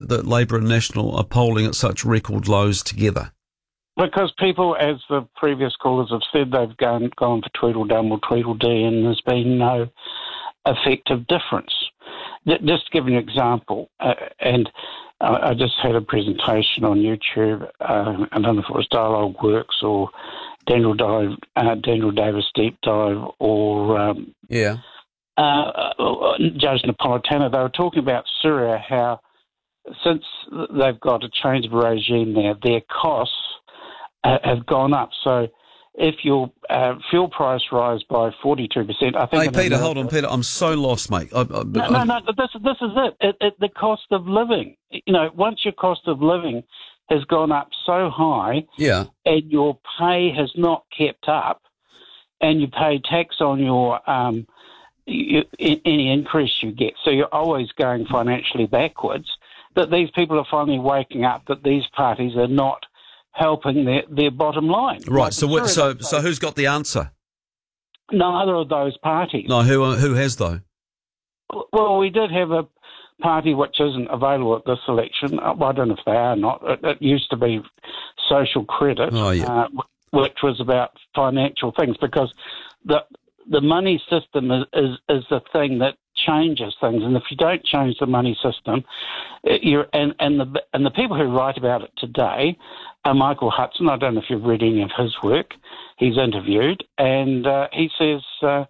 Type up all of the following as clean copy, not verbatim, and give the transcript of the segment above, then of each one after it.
that Labour and National are polling at such record lows together? Because people, as the previous callers have said, they've gone for Tweedledum or Tweedledee, and there's been no effective difference. Just to give you an example, and I just had a presentation on YouTube. I don't know if it was Dialogue Works or Daniel Davis Deep Dive or Judge Napolitano. They were talking about Syria, how since they've got a change of regime there, their costs have gone up. So if your fuel price rise by 42%, I think... Hey, Peter, hold on, Peter. I'm so lost, mate. No, this is it. The cost of living. You know, once your cost of living has gone up so high and your pay has not kept up and you pay tax on your any increase you get, so you're always going financially backwards, that these people are finally waking up that these parties are not helping their bottom line. Right, so who's got the answer? Neither of those parties. No, who has, though? Well, we did have a party which isn't available at this election. I don't know if they are or not. It used to be Social Credit, which was about financial things, because the money system is the thing that changes things, and if you don't change the money system, the people who write about it today are Michael Hudson. I don't know if you've read any of his work. He's interviewed, and he says,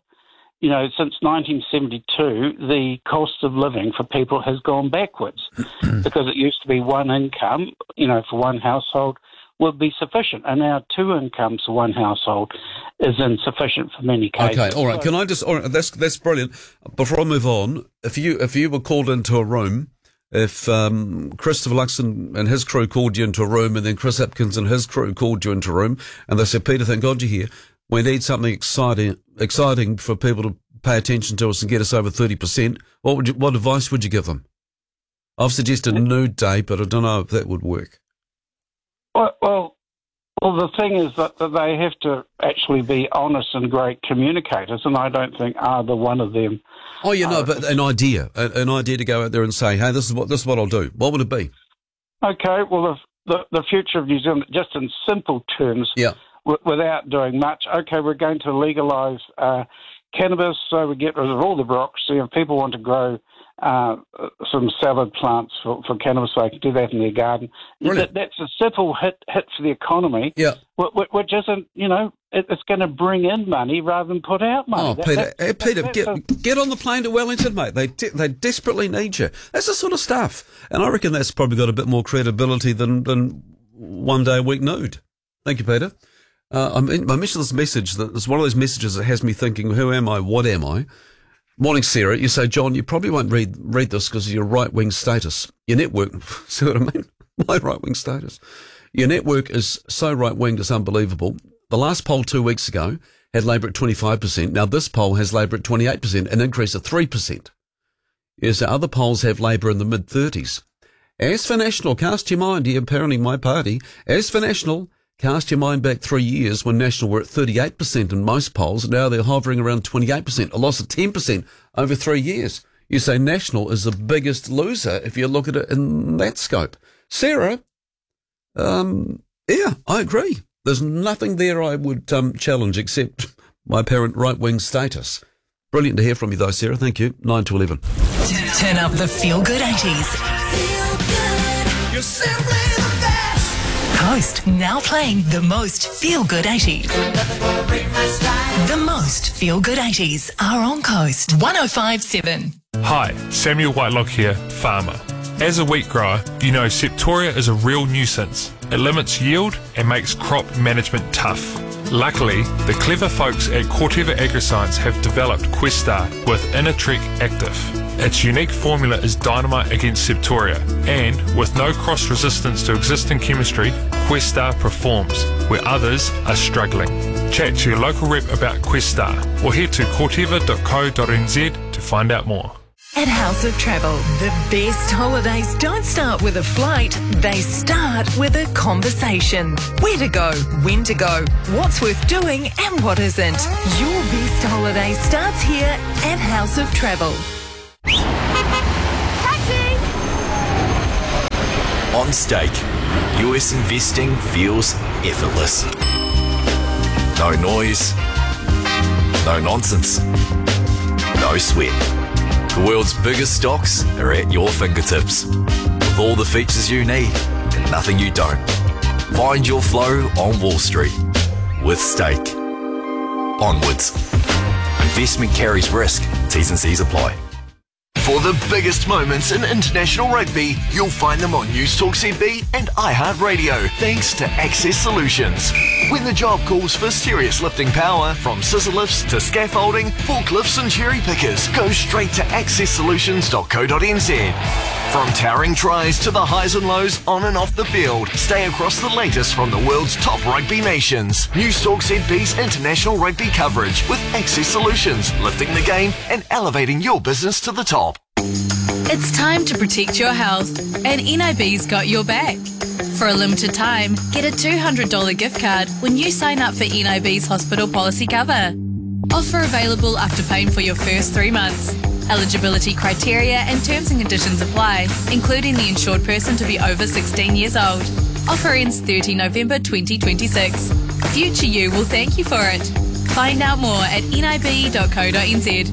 since 1972, the cost of living for people has gone backwards because it used to be one income, for one household would be sufficient, and now two incomes for one household is insufficient for many cases. Okay, all right. Can I just? All right, that's brilliant. Before I move on, if you were called into a room, if Christopher Luxon and his crew called you into a room, and then Chris Hipkins and his crew called you into a room, and they said, "Peter, thank God you're here. We need something exciting for people to pay attention to us and get us over 30%. What advice would you give them?" I've suggested Nude Day, but I don't know if that would work. Well, the thing is that they have to actually be honest and great communicators, and I don't think either one of them. Oh, but an idea to go out there and say, "Hey, this is what I'll do." What would it be? Okay, well, the future of New Zealand, just in simple terms, without doing much. Okay, we're going to legalise cannabis, so we get rid of all the bureaucracy. If people want to grow some salad plants for cannabis, they can do that in their garden. That's a simple hit for the economy, which isn't, it's going to bring in money rather than put out money. Oh, Peter, get on the plane to Wellington, mate. They desperately need you. That's the sort of stuff. And I reckon that's probably got a bit more credibility than one day a week nude. Thank you, Peter. I mentioned this message. It's one of those messages that has me thinking, who am I? What am I? Morning, Sarah. You say, John, you probably won't read this because of your right-wing status. Your network, see what I mean? My right-wing status. Your network is so right-winged, it's unbelievable. The last poll 2 weeks ago had Labour at 25%. Now this poll has Labour at 28%, an increase of 3%. Yes, other polls have Labour in the mid-30s. As for National, cast your mind, apparently my party. As for National, cast your mind back 3 years when National were at 38% in most polls. Now they're hovering around 28%, a loss of 10% over 3 years. You say National is the biggest loser if you look at it in that scope. Sarah, I agree. There's nothing there I would challenge except my apparent right-wing status. Brilliant to hear from you though, Sarah. Thank you. 9 to 11. Turn up the feel-good 80s. Feel good. You're simply the best. Coast now playing the most feel-good 80s. The most feel-good 80s are on Coast 105.7. Hi, Samuel Whitelock here, farmer. As a wheat grower, you know Septoria is a real nuisance. It limits yield and makes crop management tough. Luckily, the clever folks at Corteva Agriscience have developed Questar with Innertrek Active. Its unique formula is dynamite against Septoria, and with no cross-resistance to existing chemistry, Questar performs where others are struggling. Chat to your local rep about Questar or head to corteva.co.nz to find out more. At House of Travel, the best holidays don't start with a flight, they start with a conversation. Where to go, when to go, what's worth doing and what isn't. Your best holiday starts here at House of Travel. Taxi! On Stake, US investing feels effortless. No noise, no nonsense, no sweat. The world's biggest stocks are at your fingertips, with all the features you need and nothing you don't. Find your flow on Wall Street with Stake. Onwards. Investment carries risk. T's and C's apply. For the biggest moments in international rugby, you'll find them on News Talk ZB and iHeartRadio, thanks to Access Solutions. When the job calls for serious lifting power, from scissor lifts to scaffolding, forklifts and cherry pickers, go straight to accesssolutions.co.nz. From towering tries to the highs and lows on and off the field, stay across the latest from the world's top rugby nations. News Talk ZB's international rugby coverage with Access Solutions, lifting the game and elevating your business to the top. It's time to protect your health, and NIB's got your back. For a limited time, get a $200 gift card when you sign up for NIB's hospital policy cover. Offer available after paying for your first 3 months. Eligibility criteria and terms and conditions apply, including the insured person to be over 16 years old. Offer ends 30 November 2026. Future you will thank you for it. Find out more at nib.co.nz.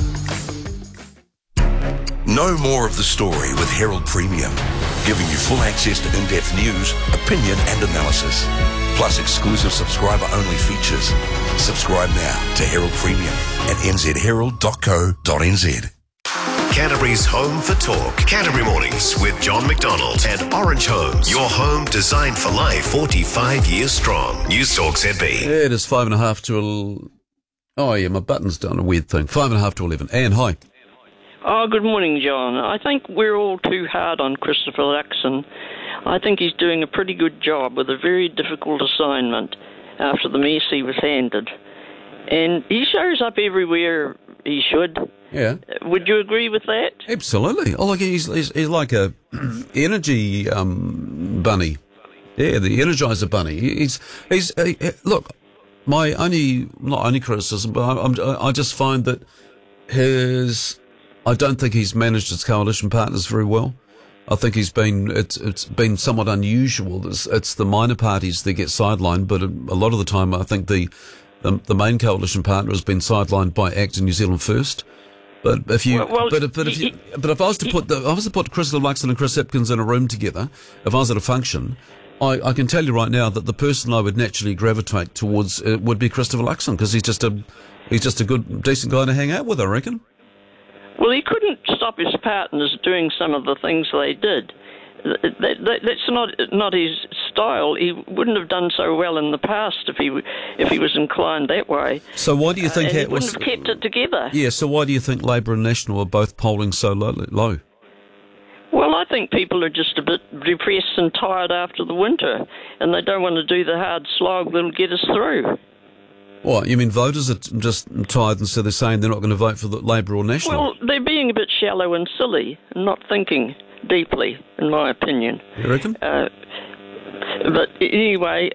Know more of the story with Herald Premium, giving you full access to in-depth news, opinion and analysis, plus exclusive subscriber-only features. Subscribe now to Herald Premium at nzherald.co.nz. Canterbury's home for talk. Canterbury Mornings with John McDonald and Orange Homes. Your home designed for life, 45 years strong. News Talk ZB. Yeah, it is 5:30 to... Oh, yeah, my button's done a weird thing. 5:30 to 11. Anne, hi. Oh, good morning, John. I think we're all too hard on Christopher Luxon. I think he's doing a pretty good job with a very difficult assignment after the mess he was handed. And he shows up everywhere he should. Yeah. Would you agree with that? Absolutely. Oh, look, he's like a energy bunny. Yeah, the Energizer bunny. He's look, my not only criticism, but I just find that I don't think he's managed his coalition partners very well. I think it's been somewhat unusual. It's the minor parties that get sidelined, but a lot of the time I think the main coalition partner has been sidelined by ACT and New Zealand First. But if I was to put Christopher Luxon and Chris Hipkins in a room together, if I was at a function, I can tell you right now that the person I would naturally gravitate towards would be Christopher Luxon, because he's just a good, decent guy to hang out with, I reckon. Well, he couldn't stop his partners doing some of the things they did. That's not his style. He wouldn't have done so well in the past if he was inclined that way. So why do you think he wouldn't have kept it together? Yeah. So why do you think Labour and National are both polling so low? Well, I think people are just a bit depressed and tired after the winter, and they don't want to do the hard slog that'll get us through. What, you mean voters are just tired and so they're saying they're not going to vote for the Labour or National? Well, they're being a bit shallow and silly and not thinking deeply, in my opinion. You reckon? But anyway,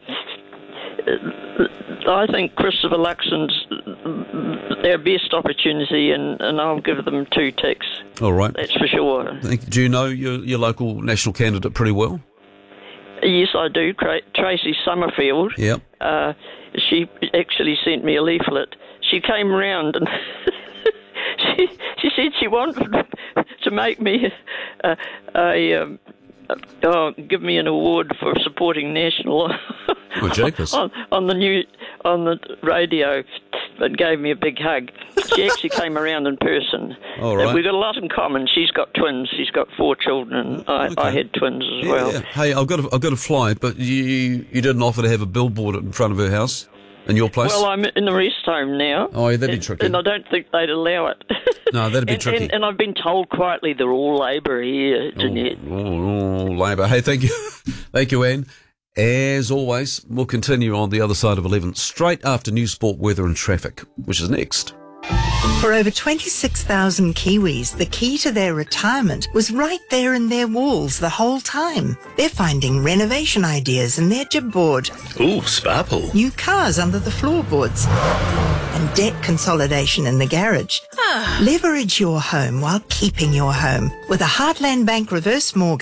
I think Christopher Luxon's their best opportunity, and I'll give them 2 ticks. All right. That's for sure. Do you know your local National candidate pretty well? Yes, I do. Tracy Summerfield. Yep. She actually sent me a leaflet. She came around and she said she wanted to make me give me an award for supporting National on the radio, but gave me a big hug. She actually came around in person. All right. We've got a lot in common. She's got twins. She's got 4 children, and I had twins as well. Yeah. Hey, I've got to fly, but you didn't offer to have a billboard in front of her house in your place? Well, I'm in the rest home now. Oh, yeah, that'd be tricky. And I don't think they'd allow it. No, that'd be tricky. And I've been told quietly they're all Labour here, Jeanette. Oh, Labour. Hey, thank you. Thank you, Anne. As always, we'll continue on the other side of 11, straight after news, sport, weather and traffic, which is next. For over 26,000 Kiwis, the key to their retirement was right there in their walls the whole time. They're finding renovation ideas in their Jibboard. Ooh, sparkle. New cars under the floorboards. And debt consolidation in the garage. Leverage your home while keeping your home with a Heartland Bank reverse mortgage.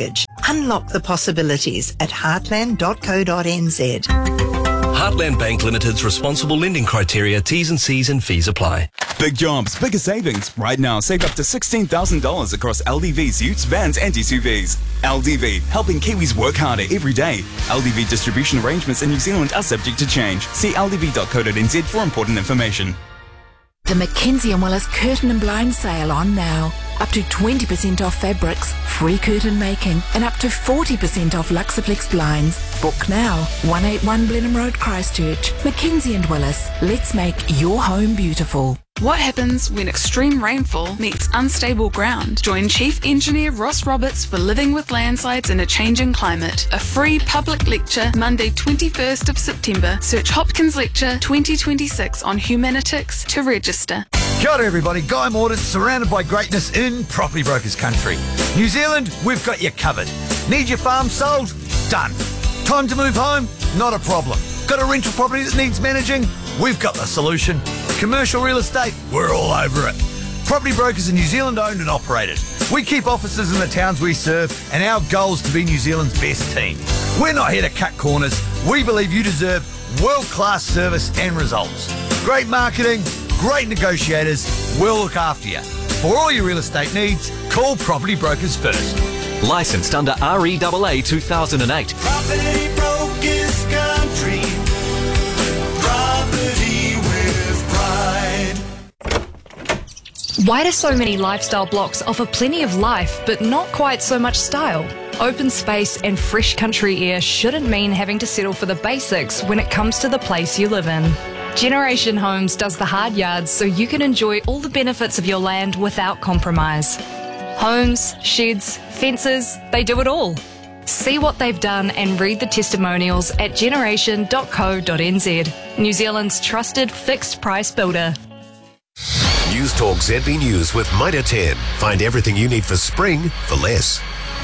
Unlock the possibilities at heartland.co.nz. Heartland Bank Limited's responsible lending criteria, T's and C's and fees apply. Big jobs, bigger savings. Right now, save up to $16,000 across LDV's utes, vans and SUVs. LDV, helping Kiwis work harder every day. LDV distribution arrangements in New Zealand are subject to change. See ldv.co.nz for important information. The Mackenzie & Willis Curtain and Blind Sale on now. Up to 20% off fabrics, free curtain making, and up to 40% off Luxaflex blinds. Book now. 181 Blenheim Road, Christchurch. Mackenzie & Willis. Let's make your home beautiful. What happens when extreme rainfall meets unstable ground? Join Chief Engineer Ross Roberts for Living with Landslides in a Changing Climate. A free public lecture Monday 21st of September. Search Hopkins Lecture 2026 on Humanitics to register. Kia ora everybody, Guy Mordaunt, surrounded by greatness in Property Brokers country. New Zealand, we've got you covered. Need your farm sold? Done. Time to move home? Not a problem. Got a rental property that needs managing? We've got the solution. Commercial real estate? We're all over it. Property Brokers are New Zealand owned and operated. We keep offices in the towns we serve, and our goal is to be New Zealand's best team. We're not here to cut corners. We believe you deserve world-class service and results. Great marketing, great negotiators, we'll look after you. For all your real estate needs, call Property Brokers first. Licensed under REAA 2008. Property Brokers Country. Property with pride. Why do so many lifestyle blocks offer plenty of life but not quite so much style? Open space and fresh country air shouldn't mean having to settle for the basics when it comes to the place you live in. Generation Homes does the hard yards so you can enjoy all the benefits of your land without compromise. Homes, sheds, fences, they do it all. See what they've done and read the testimonials at generation.co.nz. New Zealand's trusted fixed price builder. News Talk ZB News with Mitre 10. Find everything you need for spring for less.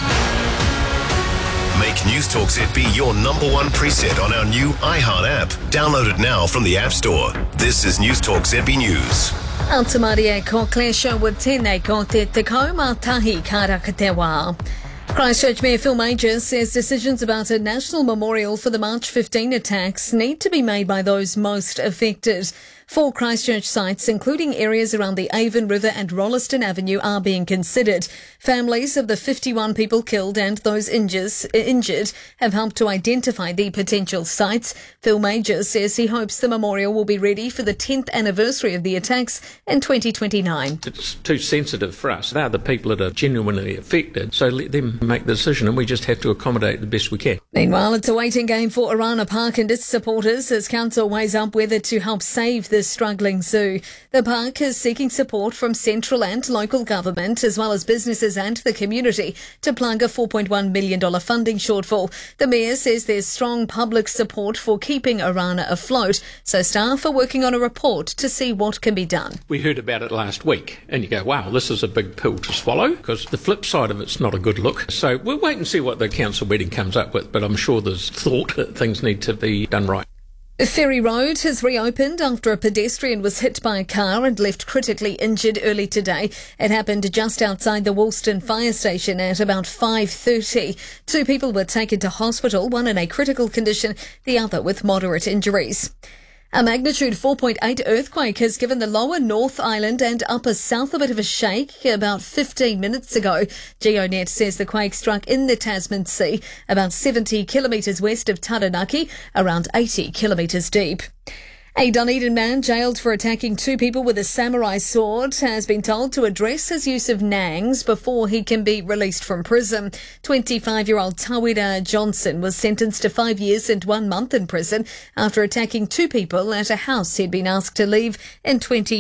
Make News Talk ZB your #1 preset on our new iHeart app. Download it now from the App Store. This is News Talk ZB News. Altamaria ko Claire Show with tēnei ko te tekau mātahi ka raka te wā. Christchurch Mayor Phil Majors says decisions about a national memorial for the March 15 attacks need to be made by those most affected. 4 Christchurch sites, including areas around the Avon River and Rolleston Avenue, are being considered. Families of the 51 people killed and those injured have helped to identify the potential sites. Phil Majors says he hopes the memorial will be ready for the 10th anniversary of the attacks in 2029. It's too sensitive for us. They're the people that are genuinely affected, so let them make the decision and we just have to accommodate the best we can. Meanwhile, it's a waiting game for Orana Park and its supporters as council weighs up whether to help save the struggling zoo. The park is seeking support from central and local government as well as businesses and the community to plug a $4.1 million funding shortfall. The Mayor says there's strong public support for keeping Orana afloat, so staff are working on a report to see what can be done. We heard about it last week and you go, wow, this is a big pill to swallow, because the flip side of it's not a good look. So we'll wait and see what the council meeting comes up with, but I'm sure there's thought that things need to be done right. Ferry Road has reopened after a pedestrian was hit by a car and left critically injured early today. It happened just outside the Woolston fire station at about 5:30. 2 people were taken to hospital, one in a critical condition, the other with moderate injuries. A magnitude 4.8 earthquake has given the lower North Island and upper South a bit of a shake about 15 minutes ago. GeoNet says the quake struck in the Tasman Sea, about 70 kilometres west of Taranaki, around 80 kilometres deep. A Dunedin man jailed for attacking 2 people with a samurai sword has been told to address his use of nangs before he can be released from prison. 25-year-old Tawira Johnson was sentenced to 5 years and 1 month in prison after attacking 2 people at a house he'd been asked to leave in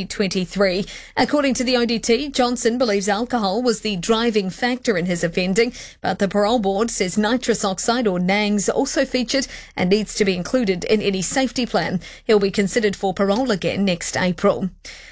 2023. According to the ODT, Johnson believes alcohol was the driving factor in his offending, but the parole board says nitrous oxide or nangs also featured and needs to be included in any safety plan. He'll be considered for parole again next April.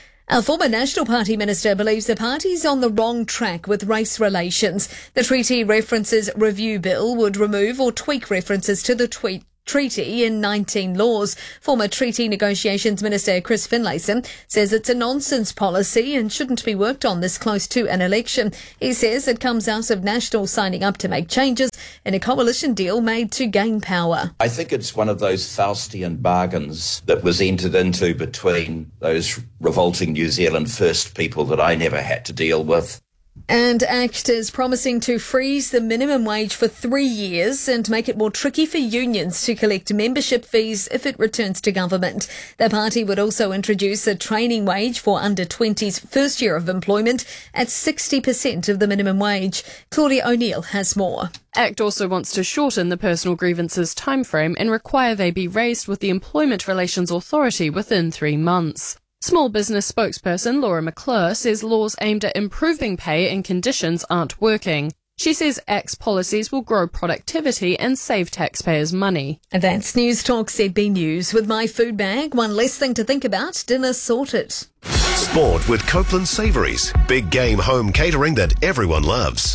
A former National Party minister believes the party's on the wrong track with race relations. The Treaty References Review Bill would remove or tweak references to the treaty in 19 laws. Former Treaty Negotiations Minister Chris Finlayson says it's a nonsense policy and shouldn't be worked on this close to an election. He says it comes out of National signing up to make changes in a coalition deal made to gain power. I think it's one of those Faustian bargains that was entered into between those revolting New Zealand First people that I never had to deal with. And ACT is promising to freeze the minimum wage for 3 years and make it more tricky for unions to collect membership fees if it returns to government. The party would also introduce a training wage for under-20s first year of employment at 60% of the minimum wage. Claudia O'Neill has more. ACT also wants to shorten the personal grievances timeframe and require they be raised with the Employment Relations Authority within 3 months. Small business spokesperson Laura McClure says laws aimed at improving pay and conditions aren't working. She says ACT's policies will grow productivity and save taxpayers money. And that's News Talk ZB News. With my food bag, one less thing to think about, dinner sorted. Sport with Copeland Savouries. Big game home catering that everyone loves.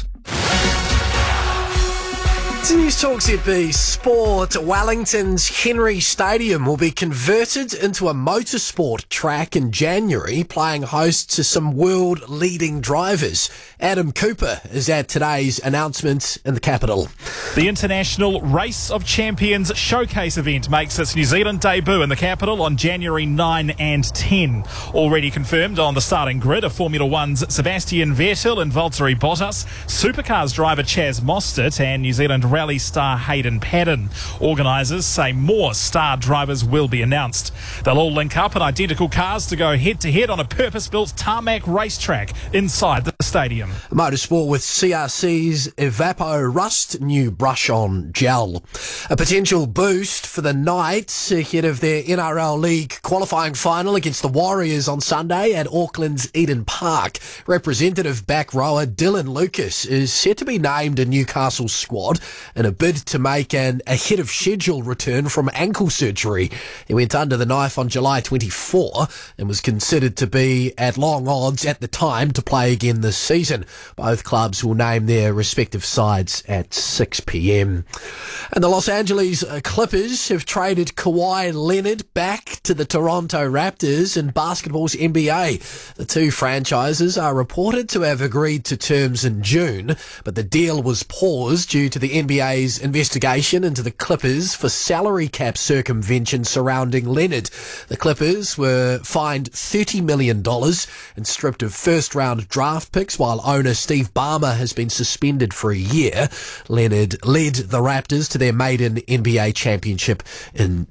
To News Talk ZB Sport, Wellington's Henry Stadium will be converted into a motorsport track in January, playing host to some world-leading drivers. Adam Cooper is at today's announcement in the capital. The International Race of Champions Showcase event makes its New Zealand debut in the capital on January 9 and 10. Already confirmed on the starting grid are Formula One's Sebastian Vettel and Valtteri Bottas, Supercars driver Chaz Mostert and New Zealand Rally star Hayden Paddon. Organisers say more star drivers will be announced. They'll all link up in identical cars to go head-to-head on a purpose-built tarmac racetrack inside the stadium. Motorsport with CRC's Evapo Rust new brush-on gel. A potential boost for the Knights ahead of their NRL League qualifying final against the Warriors on Sunday at Auckland's Eden Park. Representative back rower Dylan Lucas is set to be named in Newcastle's squad in a bid to make an ahead-of-schedule return from ankle surgery. He went under the knife on July 24 and was considered to be at long odds at the time to play again this season. Both clubs will name their respective sides at 6 p.m. And the Los Angeles Clippers have traded Kawhi Leonard back to the Toronto Raptors in basketball's NBA. The two franchises are reported to have agreed to terms in June, but the deal was paused due to the NBA's investigation into the Clippers for salary cap circumvention surrounding Leonard. The Clippers were fined $30 million and stripped of first-round draft picks, while owner Steve Ballmer has been suspended for a year. Leonard led the Raptors to their maiden NBA championship in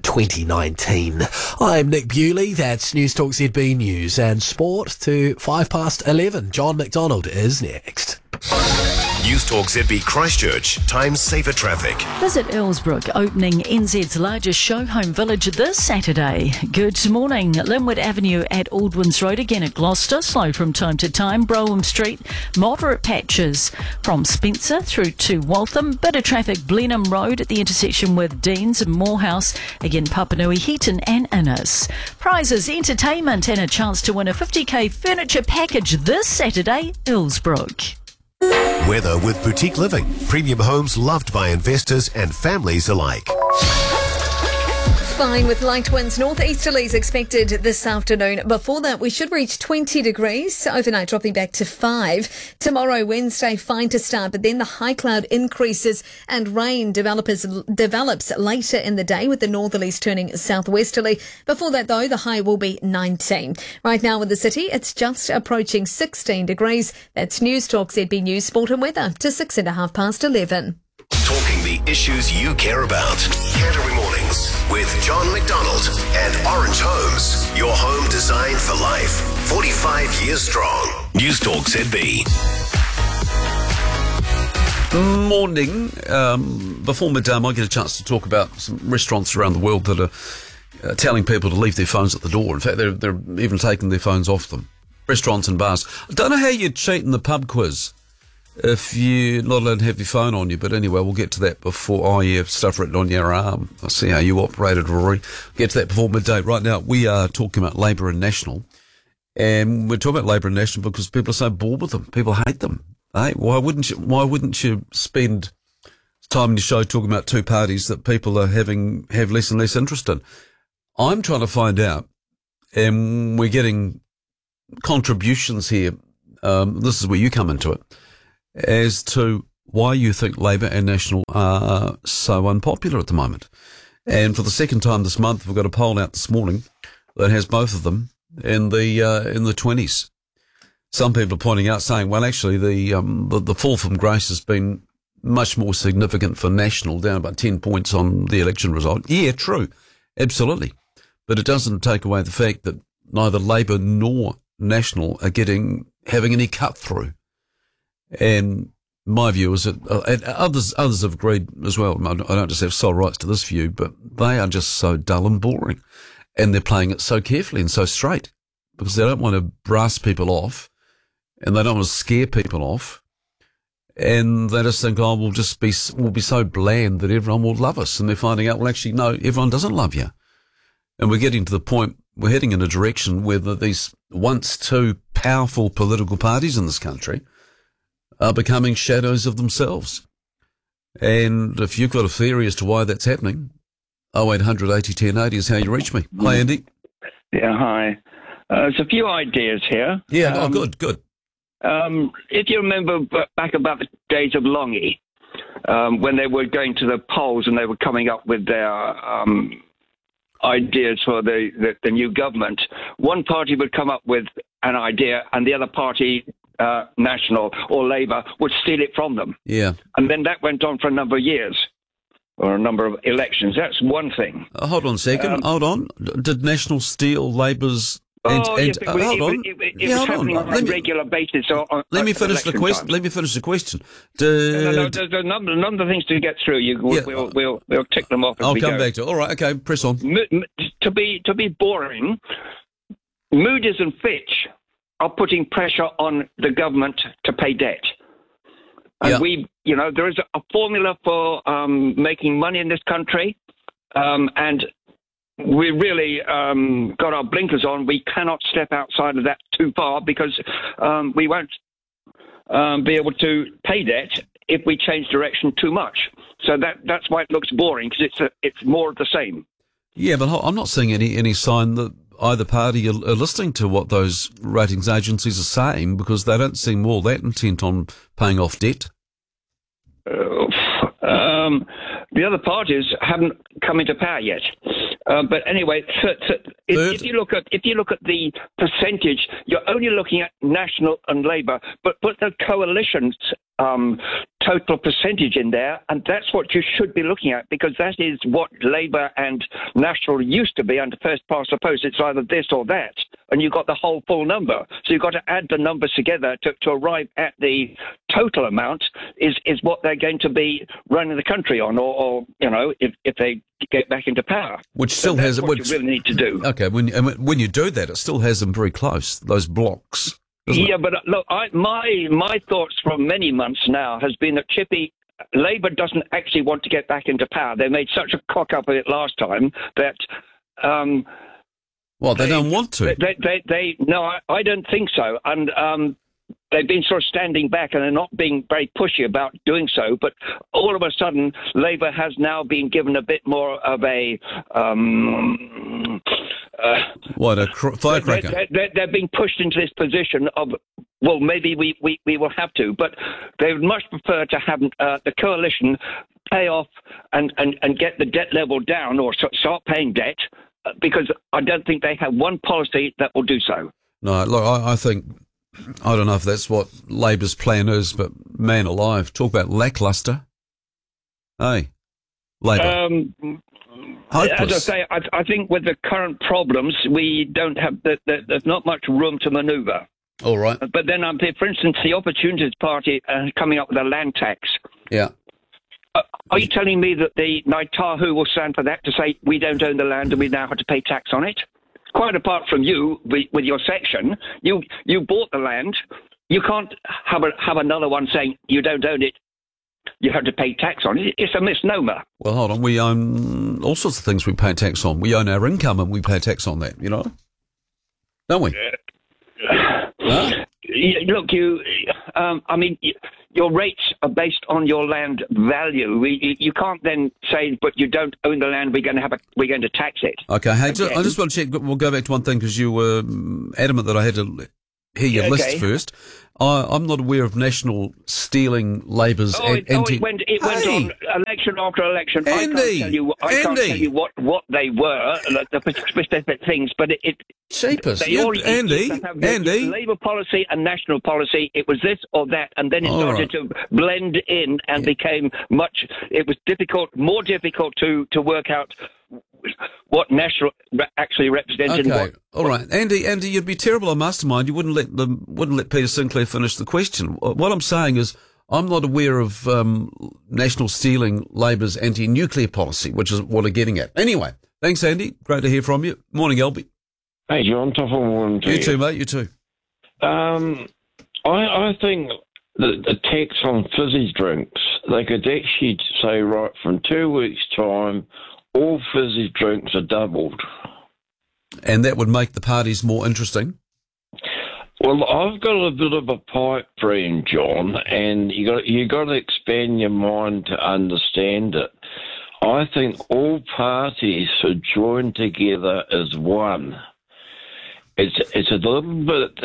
2019. I'm Nick Bewley. That's News Talk ZB News and Sport to 11:05. John McDonald is next. News Talk ZB Christchurch. Time saver traffic. Visit Earlsbrook, opening NZ's largest show home village this Saturday. Good morning. Linwood Avenue at Aldwins Road, again at Gloucester. Slow from time to time. Brougham Street, moderate patches from Spencer through to Waltham. Bit of traffic Blenheim Road at the intersection with Deans and Morehouse. Again, Papanui, Heaton and Innes. Prizes, entertainment and a chance to win a 50k furniture package this Saturday, Earlsbrook. Weather with Boutique Living. Premium homes loved by investors and families alike. Fine with light winds, northeasterlies expected this afternoon. Before that, we should reach 20 degrees. Overnight dropping back to 5. Tomorrow, Wednesday, fine to start, but then the high cloud increases and rain develops later in the day with the northerlies turning southwesterly. Before that, though, the high will be 19. Right now in the city, it's just approaching 16 degrees. That's News Talk ZB News, Sport and Weather to 11:06. Talking the issues you care about. Canterbury Mornings with John McDonald and Orange Homes. Your home designed for life. 45 years strong. News Talk ZB. Morning. Before midday, I might get a chance to talk about some restaurants around the world that are telling people to leave their phones at the door. In fact, they're even taking their phones off them. Restaurants and bars. I don't know how you'd cheat in the pub quiz if you're not allowed to have your phone on you, but anyway, we'll get to that before. Oh, yeah, stuff written on your arm. I see how you operated, Rory. Get to that before midday. Right now, we are talking about Labour and National, and we're talking about Labour and National because people are so bored with them. People hate them. Hey, why wouldn't you spend time in your show talking about two parties that people are have less and less interest in? I'm trying to find out, and we're getting contributions here. This is where you come into it, as to why you think Labour and National are so unpopular at the moment. And for the second time this month, we've got a poll out this morning that has both of them in the 20s. Some people are pointing out, saying, well, actually, the fall from grace has been much more significant for National, down about 10 points on the election result. Yeah, true. Absolutely. But it doesn't take away the fact that neither Labour nor National are having any cut through. And my view is that and others have agreed as well. I don't just have sole rights to this view, but they are just so dull and boring. And they're playing it so carefully and so straight because they don't want to brass people off and they don't want to scare people off. And they just think, oh, we'll be so bland that everyone will love us. And they're finding out, well, actually, no, everyone doesn't love you. And we're getting to the point, we're heading in a direction where these once two powerful political parties in this country are becoming shadows of themselves. And if you've got a theory as to why that's happening, 0800 80 1080 is how you reach me. Hi, Andy. Yeah, hi. There's a few ideas here. Yeah, good. If you remember back about the days of Longy, when they were going to the polls and they were coming up with their ideas for the new government, one party would come up with an idea and the other party, National or Labour, would steal it from them. Yeah. And then that went on for a number of years or a number of elections. That's one thing. Hold on a second. Hold on. Did National steal Labour's... It was happening on a regular basis. Let me finish the question. Let me finish the question. No, there's a number of things to get through. We'll tick them off. I'll come back to it. All right, okay, press on. To be boring, Moody's and Fitch are putting pressure on the government to pay debt. And there is a formula for making money in this country, and we really got our blinkers on. We cannot step outside of that too far because we won't be able to pay debt if we change direction too much. So that's why it looks boring, because it's more of the same. Yeah, but I'm not seeing any sign that either party are listening to what those ratings agencies are saying, because they don't seem all that intent on paying off debt. The other parties haven't come into power yet. But anyway, if you look at the percentage, you're only looking at National and Labour, but put the coalition's total percentage in there, and that's what you should be looking at, because that is what Labour and National used to be under first past the post. It's either this or that, and you've got the whole full number. So you've got to add the numbers together to arrive at the total amount is what they're going to be running the country on, or if they get back into power. Which still has what you really need to do. Okay, when you do that, it still has them very close, those blocks. Yeah, but look, my thoughts from many months now has been that Labour doesn't actually want to get back into power. They made such a cock up of it last time that. They don't want to. No, I don't think so, and they've been sort of standing back and they're not being very pushy about doing so. But all of a sudden, Labour has now been given a bit more of a. Firecracker. They're being pushed into this position of, well, maybe we will have to, but they would much prefer to have the coalition pay off and get the debt level down, or start paying debt, because I don't think they have one policy that will do so. No, look, I think, I don't know if that's what Labour's plan is, but man alive, talk about lacklustre. Hey, Labour. As I say, I think with the current problems, we don't have there's not much room to manoeuvre. All right. But then, for instance, the Opportunities Party coming up with a land tax. Yeah. Are you telling me that the Ngāi Tahu will stand for that, to say we don't own the land and we now have to pay tax on it? Quite apart from you with your section, you bought the land. You can't have another one saying you don't own it. You have to pay tax on it. It's a misnomer. Well, hold on. We own all sorts of things we pay tax on. We own our income and we pay tax on that, don't we? Look, your rates are based on your land value. You can't then say, but you don't own the land, we're going to tax it. Okay, hey, I just want to check. We'll go back to one thing, because you were adamant that I had to hear your list first. I'm not aware of National stealing Labour's it went on election after election. Andy, I can't tell you what they were, the specific things, but it cheapest. Andy, Labour policy and national policy. It was this or that, and then it started to blend in and became much. It was more difficult to work out what national actually represented. Okay, all right, Andy, you'd be terrible a mastermind. You wouldn't let Peter Sinclair finish the question. What I'm saying is, I'm not aware of National stealing Labour's anti-nuclear policy, which is what I'm getting at. Anyway, thanks, Andy. Great to hear from you. Morning, Albie. Hey, John. Tough morning to you. You too, mate. You too. I think the tax on fizzy drinks, they could actually say, right, from 2 weeks' time, all fizzy drinks are doubled. And that would make the parties more interesting? Well, I've got a bit of a pipe dream, John, and you got to expand your mind to understand it. I think all parties should join together as one. It's a little bit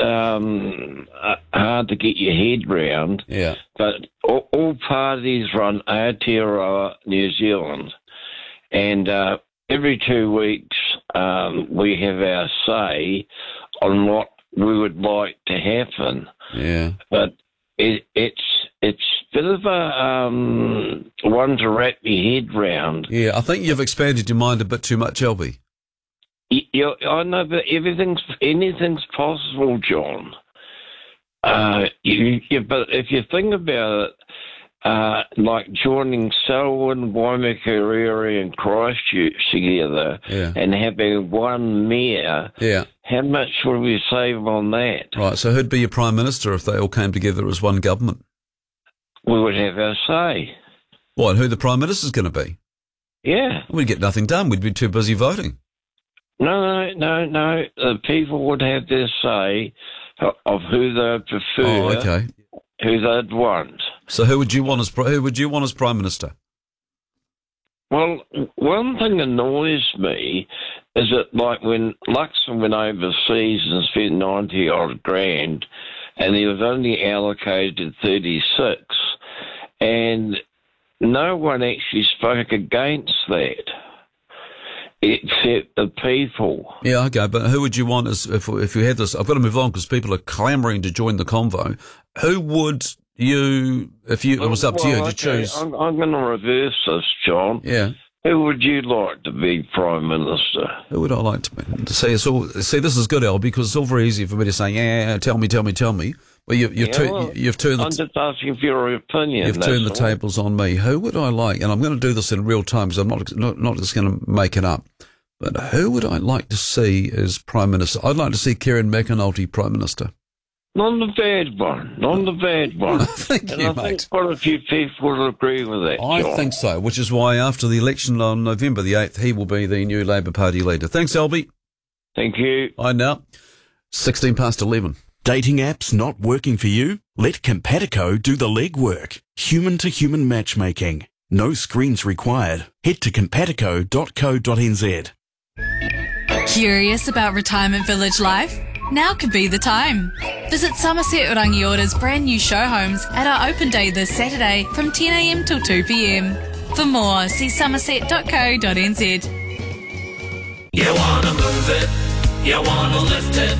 hard to get your head round, but all parties run Aotearoa New Zealand. And every 2 weeks, we have our say on what we would like to happen. Yeah. But it's a bit of a one to wrap your head round. Yeah, I think you've expanded your mind a bit too much, Albie. I know, but anything's possible, John. But if you think about it, like joining Selwyn, Waimakariri and Christchurch together and having one mayor, how much would we save on that? Right, so who'd be your Prime Minister if they all came together as one government? We would have our say. What, who the Prime Minister's going to be? Yeah. We'd get nothing done. We'd be too busy voting. No. The people would have their say of who they prefer, who they'd want. So who would you want as Prime Minister? Well, one thing annoys me is that, like, when Luxon went overseas and spent 90-odd grand, and he was only allocated 36, and no one actually spoke against that, except the people. Yeah, okay, but who would you want as if you had this? I've got to move on because people are clamouring to join the convo. Who would you, if it was up to you to choose? I'm going to reverse this, John. Yeah. Who would you like to be Prime Minister? Who would I like to be? See, this is good, Al, because it's all very easy for me to say, yeah, tell me. Well, you've turned. I'm just asking for your opinion. You've turned the tables on me. Who would I like? And I'm going to do this in real time, because I'm not just going to make it up. But who would I like to see as Prime Minister? I'd like to see Kieran McAnulty Prime Minister. Not the bad one. Thank you, mate. I think quite a few people will agree with that, John. I think so, which is why after the election on November the 8th, he will be the new Labour Party leader. Thanks, Albie. Thank you. Bye now. 16 past 11. Dating apps not working for you? Let Compatico do the legwork. Human-to-human matchmaking. No screens required. Head to compatico.co.nz. Curious about retirement village life? Now could be the time. Visit Somerset Rangiора's brand new show homes at our open day this Saturday from 10 a.m. till 2 p.m. For more, see somerset.co.nz. You wanna move it, you wanna lift it.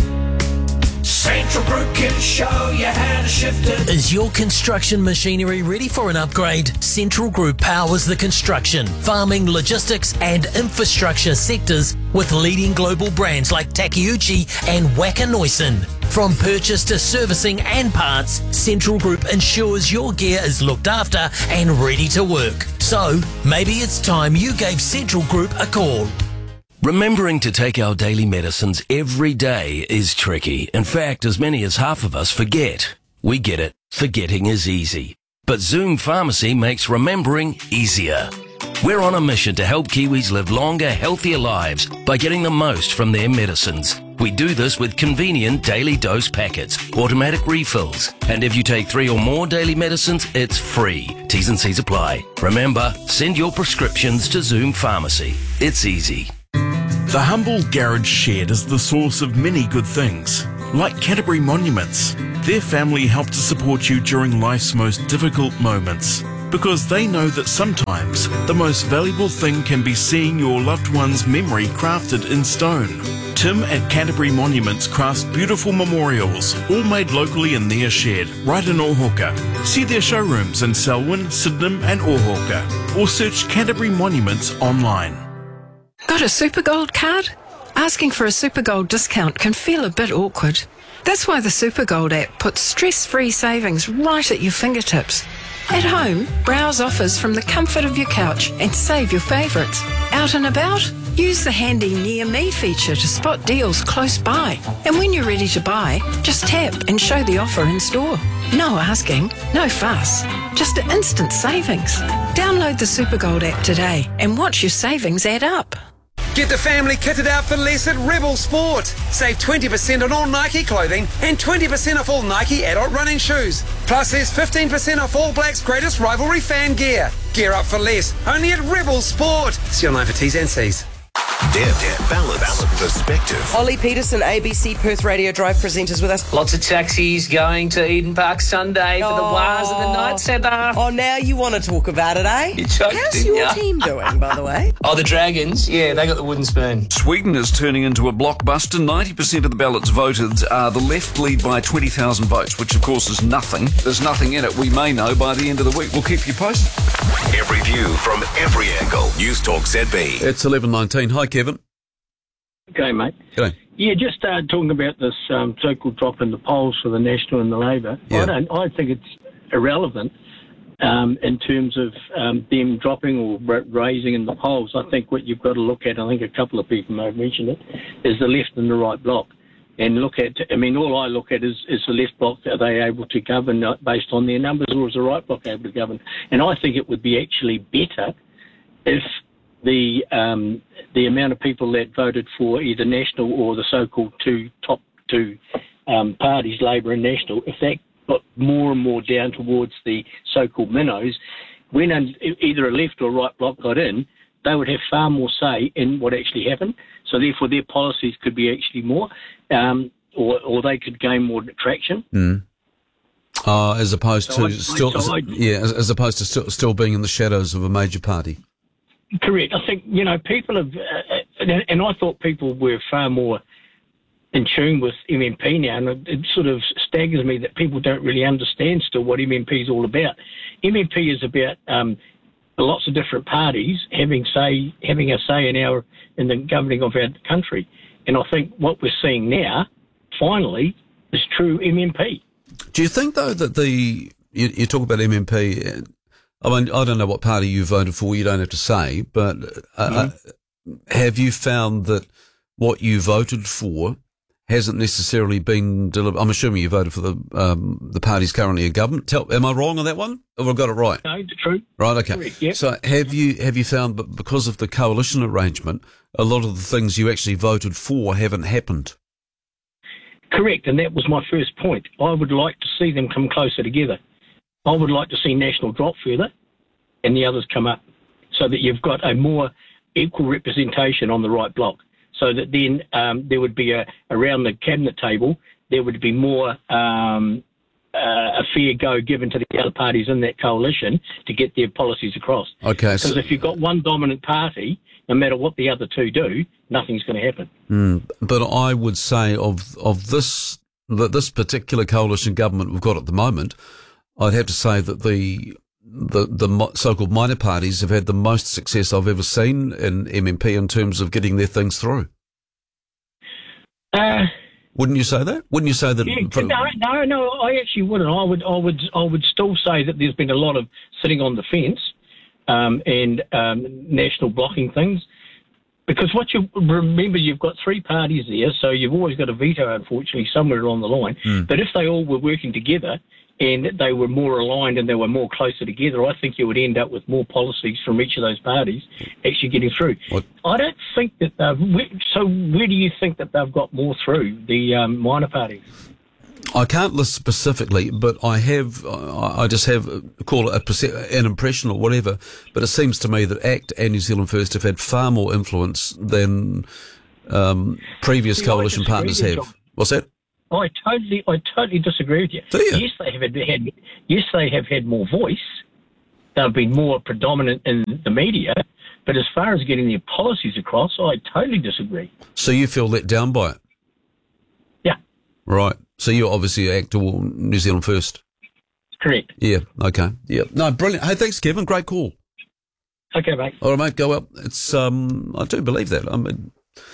Central Group can show you how to shift it. Is your construction machinery ready for an upgrade? Central Group powers the construction, farming, logistics and infrastructure sectors with leading global brands like Takeuchi and Wacker Neuson. From purchase to servicing and parts, Central Group ensures your gear is looked after and ready to work. So, maybe it's time you gave Central Group a call. Remembering to take our daily medicines every day is tricky. In fact, as many as half of us forget. We get it. Forgetting is easy. But Zoom Pharmacy makes remembering easier. We're on a mission to help Kiwis live longer, healthier lives by getting the most from their medicines. We do this with convenient daily dose packets, automatic refills, and if you take 3 or more daily medicines, it's free. T's and C's apply. Remember, send your prescriptions to Zoom Pharmacy. It's easy. The humble garage shed is the source of many good things. like Canterbury Monuments. Their family help to support you during life's most difficult moments, because they know that sometimes the most valuable thing can be seeing your loved one's memory crafted in stone. Tim at Canterbury Monuments crafts beautiful memorials, all made locally in their shed, right in Ohauka. See their showrooms in Selwyn, Sydenham and Ohauka, or search Canterbury Monuments online. Got a Supergold card? Asking for a Supergold discount can feel a bit awkward. That's why the Supergold app puts stress-free savings right at your fingertips. At home, browse offers from the comfort of your couch and save your favourites. Out and about? Use the handy Near Me feature to spot deals close by. And when you're ready to buy, just tap and show the offer in store. No asking, no fuss, just instant savings. Download the Supergold app today and watch your savings add up. Get the family kitted out for less at Rebel Sport. Save 20% on all Nike clothing and 20% off all Nike adult running shoes. Plus, there's 15% off All Blacks' greatest rivalry fan gear. Gear up for less, only at Rebel Sport. See online for T's and C's. Deb, balance, perspective. Ollie Peterson, ABC Perth Radio Drive presenters with us. Lots of taxis going to Eden Park Sunday for the Wars of the Night Centre. Oh, now you want to talk about it, eh? You choked, How's your team doing, by the way? Oh, the Dragons? Yeah, they got the wooden spoon. Sweden is turning into a blockbuster. 90% of the ballots voted. The left lead by 20,000 votes, which of course is nothing. There's nothing in it. We may know by the end of the week. We'll keep you posted. Every view from every angle. News Talk ZB. It's 11:19. Hi, Kevin. Okay, mate. G'day. Yeah, just talking about this so-called drop in the polls for the National and the Labor. Yeah. I think it's irrelevant in terms of them dropping or raising in the polls. I think what you've got to look at, I think a couple of people may have mentioned it, is the left and the right bloc. And look at, I mean, all I look at is the left bloc, are they able to govern based on their numbers, or is the right bloc able to govern? And I think it would be actually better if the amount of people that voted for either National or the so-called top two parties, Labor and National, if that got more and more down towards the so-called minnows, when either a left or right bloc got in, they would have far more say in what actually happened. So therefore their policies could be actually more, or they could gain more traction. As opposed to still being in the shadows of a major party. Correct. I think, people have, and I thought people were far more in tune with MMP now, and it sort of staggers me that people don't really understand still what MMP is all about. MMP is about lots of different parties having a say in the governing of our country. And I think what we're seeing now, finally, is true MMP. Do you think, though, that you talk about MMP, I mean, I don't know what party you voted for, you don't have to say, but have you found that what you voted for hasn't necessarily been delivered? I'm assuming you voted for the parties currently in government. Am I wrong on that one? Or have I got it right? No, true. Right, okay. Correct, yep. So have you found that because of the coalition arrangement, a lot of the things you actually voted for haven't happened? Correct, and that was my first point. I would like to see them come closer together. I would like to see National drop further and the others come up, so that you've got a more equal representation on the right block, so that then there would be around the cabinet table, there would be more a fair go given to the other parties in that coalition to get their policies across. Okay. Because if you've got one dominant party, no matter what the other two do, nothing's going to happen. But I would say of this particular coalition government we've got at the moment, I'd have to say that the so-called minor parties have had the most success I've ever seen in MMP in terms of getting their things through. Wouldn't you say that? Wouldn't you say that? Yeah, no, I actually wouldn't. I would still say that there's been a lot of sitting on the fence and National blocking things. Because what you remember, you've got three parties there, so you've always got a veto, unfortunately, somewhere along the line. But if they all were working together and they were more aligned and they were more closer together, I think you would end up with more policies from each of those parties actually getting through. I don't think that so where do you think that they've got more through, the minor parties? I can't list specifically, but I just have, call it an impression or whatever, but it seems to me that ACT and New Zealand First have had far more influence than previous coalition partners have. John. What's that? I totally disagree with you. Do you? Yes, they have had more voice. They've been more predominant in the media. But as far as getting their policies across, I totally disagree. So you feel let down by it? Yeah. Right. So you're obviously ACT or New Zealand First? Correct. Yeah. Okay. Yeah. No, brilliant. Hey, thanks, Kevin. Great call. Okay, mate. All right, mate. Go up. It's I do believe that. I mean,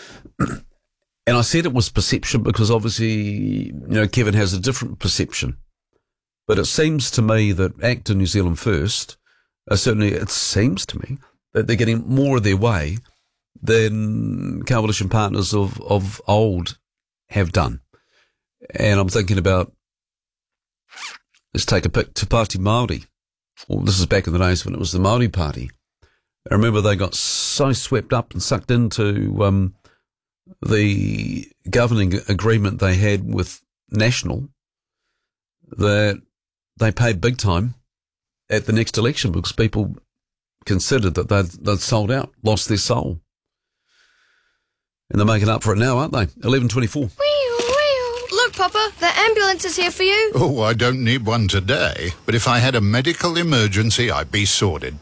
and I said it was perception because obviously, Kevin has a different perception. But it seems to me that ACT and New Zealand First, certainly it seems to me, that they're getting more of their way than coalition partners of old have done. And I'm thinking about, let's take a pick, Te Pāti Māori. Well, this is back in the days when it was the Māori Party. I remember they got so swept up and sucked into the governing agreement they had with National that they paid big time at the next election because people considered that they'd sold out, lost their soul. And they're making up for it now, aren't they? 11:24. Look, Papa, the ambulance is here for you. Oh, I don't need one today, but if I had a medical emergency, I'd be sorted.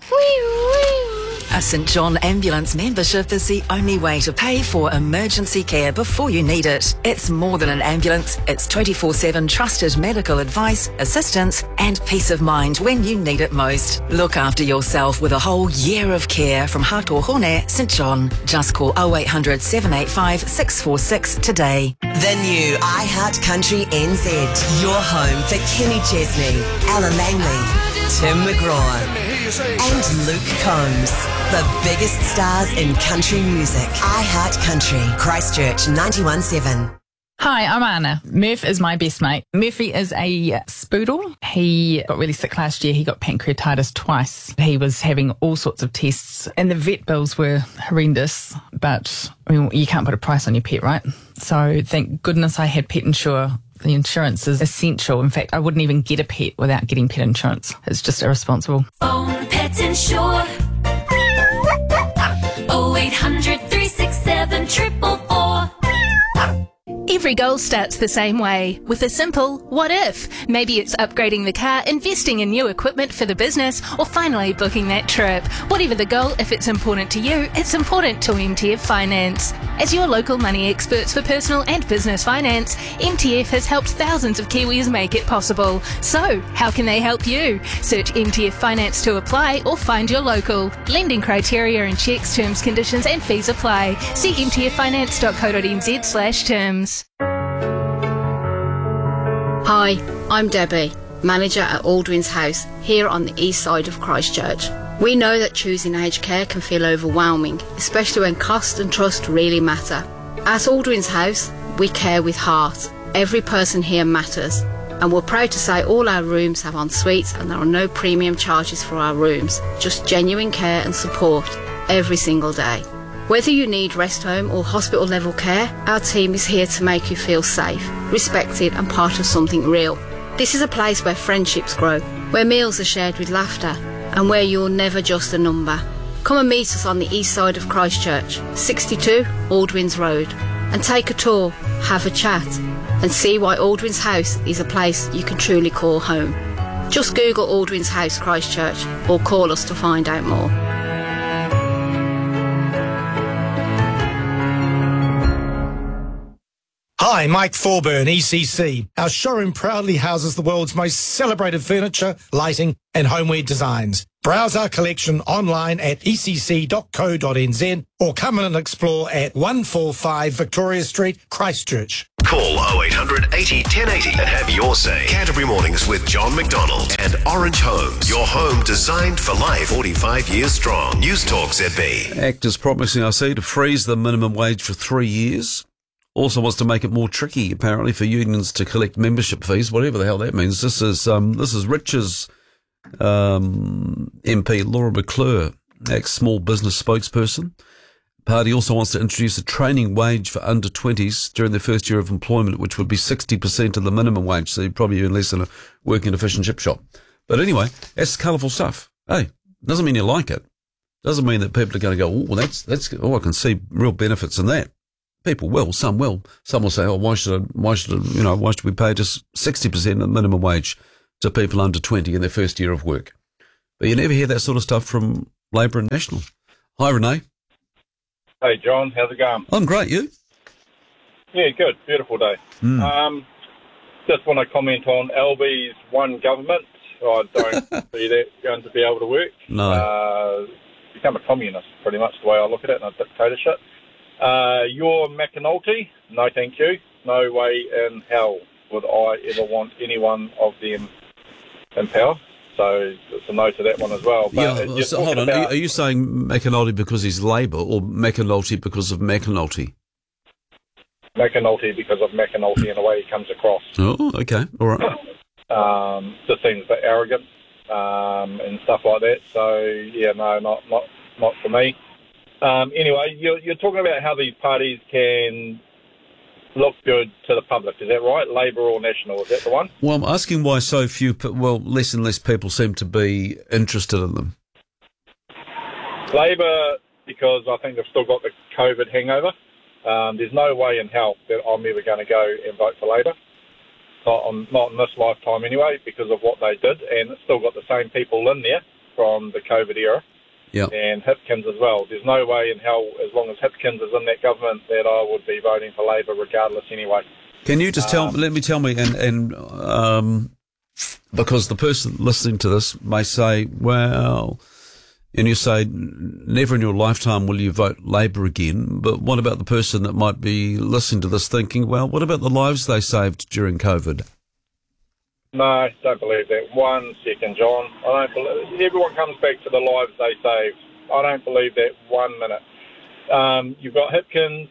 A St John Ambulance membership is the only way to pay for emergency care before you need it. It's more than an ambulance. It's 24/7 trusted medical advice, assistance and peace of mind when you need it most. Look after yourself with a whole year of care from Hatohone St John. Just call 0800 785 646 today. The new iHeart Country NZ. Your home for Kenny Chesney, Alan Langley, Tim McGraw and Luke Combs. The biggest stars in country music. iHeart Country, Christchurch 91.7. Hi, I'm Anna. Murph is my best mate. Murphy is a spoodle. He got really sick last year. He got pancreatitis twice. He was having all sorts of tests and the vet bills were horrendous, but I mean, you can't put a price on your pet, right? So thank goodness I had Pet Insure. The insurance is essential. In fact, I wouldn't even get a pet without getting pet insurance. It's just irresponsible. Phone Pet Insure. 0800 367 444. Every goal starts the same way, with a simple what if. Maybe it's upgrading the car, investing in new equipment for the business, or finally booking that trip. Whatever the goal, if it's important to you, it's important to MTF Finance. As your local money experts for personal and business finance, MTF has helped thousands of Kiwis make it possible. So, how can they help you? Search MTF Finance to apply or find your local. Lending criteria and checks, terms, conditions and fees apply. See mtffinance.co.nz/terms. Hi, I'm Debbie, manager at Aldwin's House, here on the east side of Christchurch. We know that choosing aged care can feel overwhelming, especially when cost and trust really matter. At Aldwin's House, we care with heart. Every person here matters. And we're proud to say all our rooms have en suites and there are no premium charges for our rooms, just genuine care and support every single day. Whether you need rest home or hospital level care, our team is here to make you feel safe, respected and part of something real. This is a place where friendships grow, where meals are shared with laughter and where you're never just a number. Come and meet us on the east side of Christchurch, 62 Aldwins Road, and take a tour, have a chat and see why Aldwin's House is a place you can truly call home. Just Google Aldwin's House Christchurch or call us to find out more. Hi, Mike Thorburn, ECC. Our showroom proudly houses the world's most celebrated furniture, lighting and homeware designs. Browse our collection online at ecc.co.nz or come in and explore at 145 Victoria Street, Christchurch. Call 0800 80 1080 and have your say. Canterbury Mornings with John McDonald and Orange Homes. Your home designed for life. 45 years strong. News Talk ZB. ACT is promising, I see, to freeze the minimum wage for 3 years. Also wants to make it more tricky, apparently, for unions to collect membership fees, whatever the hell that means. This is Rich's MP Laura McClure, ACT's small business spokesperson. Party also wants to introduce a training wage for under 20s during their first year of employment, which would be 60% of the minimum wage, so you'd probably earn less than a working in a fish and chip shop. But anyway, that's colourful stuff. Hey, doesn't mean you like it. Doesn't mean that people are going to go, oh, well, that's I can see real benefits in that. people will, some will. Some will say, oh, why should we pay just 60% of minimum wage to people under 20 in their first year of work? But you never hear that sort of stuff from Labour and National. Hi, Renee. Hey, John. How's it going? I'm great. You? Yeah, good. Beautiful day. Just want to comment on Albi's one government. I don't see that going to be able to work. No. Become a communist, pretty much the way I look at it, and a dictatorship. Your McAnulty, no thank you. No way in hell would I ever want any one of them in power. So it's a no to that one as well. But yeah, so hold on. Are you saying McAnulty because he's Labour or McAnulty because of McAnulty? McAnulty because of McAnulty and the way he comes across. Oh, okay. All right. Just seems a bit arrogant and stuff like that. So, yeah, no, not for me. Anyway, you're talking about how these parties can look good to the public. Is that right? Labour or National? Is that the one? Well, I'm asking why so few, less and less people seem to be interested in them. Labour, because I think they've still got the COVID hangover. There's no way in hell that I'm ever going to go and vote for Labour. Not in this lifetime anyway, because of what they did. And it's still got the same people in there from the COVID era. Yep. And Hipkins as well. There's no way in hell, as long as Hipkins is in that government, that I would be voting for Labour regardless anyway. Can you just tell me, and because the person listening to this may say, well, and you say, never in your lifetime will you vote Labour again, but what about the person that might be listening to this thinking, well, what about the lives they saved during COVID? No, don't believe that. 1 second, John. I don't believe everyone comes back to the lives they saved. I don't believe that 1 minute. You've got Hipkins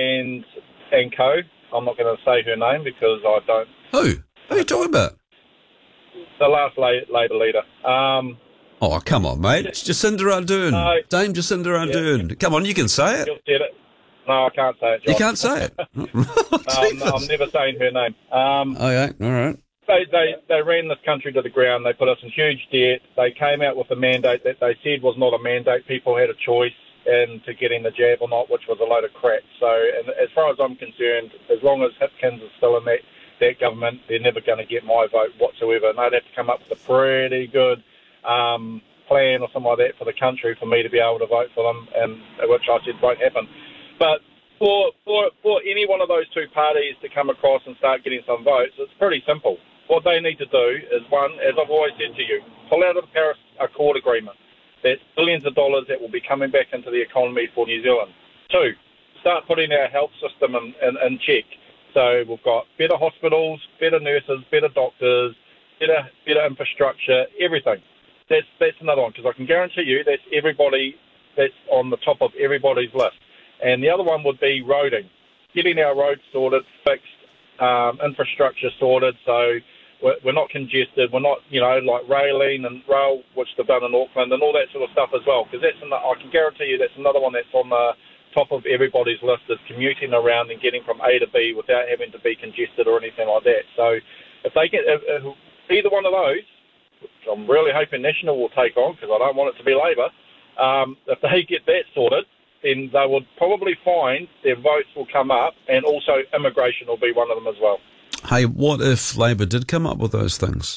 and co. I'm not going to say her name because I don't. Who? Who are you talking about? The last Labour leader. Oh, come on, mate. It's Jacinda Ardern. No. Dame Jacinda Ardern. Yeah. Come on, you can say it. You've said it. No, I can't say it, John. You can't say it? I'm never saying her name. Okay, all right. They ran this country to the ground. They put us in huge debt. They came out with a mandate that they said was not a mandate. People had a choice into getting the jab or not, which was a load of crap. So, and as far as I'm concerned, as long as Hipkins is still in that government, they're never going to get my vote whatsoever. And they'd have to come up with a pretty good plan or something like that for the country for me to be able to vote for them, and which I said won't happen. But for any one of those two parties to come across and start getting some votes, it's pretty simple. What they need to do is, one, as I've always said to you, pull out of the Paris Accord agreement. That's billions of dollars that will be coming back into the economy for New Zealand. 2, start putting our health system in check. So we've got better hospitals, better nurses, better doctors, better infrastructure, everything. That's another one, because I can guarantee you that's on the top of everybody's list. And the other one would be roading, getting our roads sorted, fixed, infrastructure sorted, so we're not congested, we're not, like railing and rail, which they've done in Auckland, and all that sort of stuff as well, because I can guarantee you that's another one that's on the top of everybody's list, is commuting around and getting from A to B without having to be congested or anything like that. So if they get if either one of those, which I'm really hoping National will take on, because I don't want it to be Labour, if they get that sorted, then they will probably find their votes will come up, and also immigration will be one of them as well. Hey, what if Labour did come up with those things?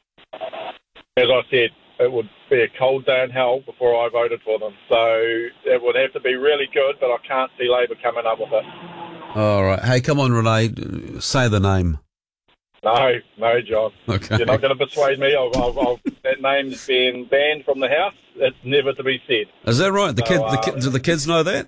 As I said, it would be a cold day in hell before I voted for them. So it would have to be really good, but I can't see Labour coming up with it. All right. Hey, come on, Renee, say the name. No, John. Okay. You're not going to persuade me. That name's been banned from the house. It's never to be said. Is that right? Do the kids know that?